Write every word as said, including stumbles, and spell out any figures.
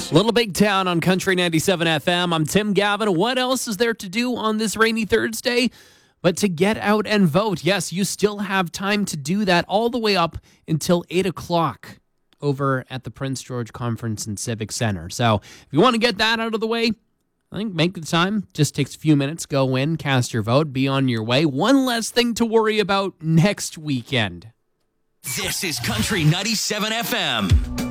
Little Big Town on Country ninety-seven F M. I'm Tim Gavin. What else is there to do on this rainy Thursday but to get out and vote? Yes, you still have time to do that all the way up until eight o'clock over at the Prince George Conference and Civic Center. So if you want to get that out of the way, I think make the time. Just takes a few minutes. Go in, cast your vote, be on your way. One less thing to worry about next weekend. This is Country ninety-seven F M.